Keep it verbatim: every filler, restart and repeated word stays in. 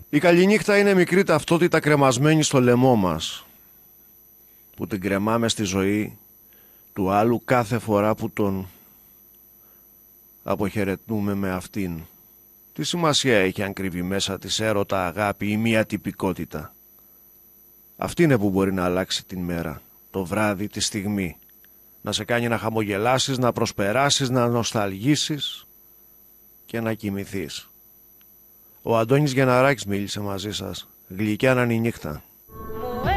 Η καληνύχτα είναι μικρή ταυτότητα κρεμασμένη στο λαιμό μας, που την κρεμάμε στη ζωή του άλλου κάθε φορά που τον αποχαιρετούμε με αυτήν. Τι σημασία έχει αν κρύβει μέσα της έρωτα, αγάπη ή μία τυπικότητα? Αυτή είναι που μπορεί να αλλάξει την μέρα, το βράδυ, τη στιγμή. Να σε κάνει να χαμογελάσεις, να προσπεράσεις, να νοσταλγήσεις και να κοιμηθείς. Ο Αντώνης Γεναράκης μίλησε μαζί σας. Γλυκιά να είναι η νύχτα.